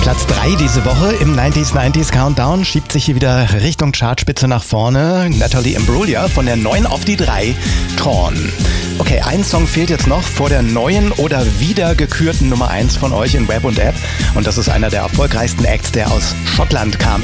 Platz 3 diese Woche im 90s Countdown schiebt sich hier wieder Richtung Chartspitze nach vorne. Natalie Imbruglia von der 9 auf die 3, Torn. Okay, ein Song fehlt jetzt noch vor der neuen oder wieder gekürten Nummer 1 von euch in Web und App. Und das ist einer der erfolgreichsten Acts, der aus Schottland kam.